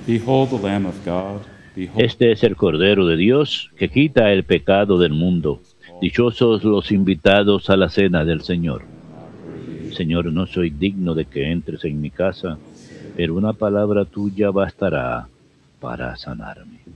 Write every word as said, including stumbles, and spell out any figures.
Behold the Lamb of God. Behold. Este es el Cordero de Dios que quita el pecado del mundo. Dichosos los invitados a la cena del Señor. Señor, no soy digno de que entres en mi casa, pero una palabra tuya bastará para sanarme.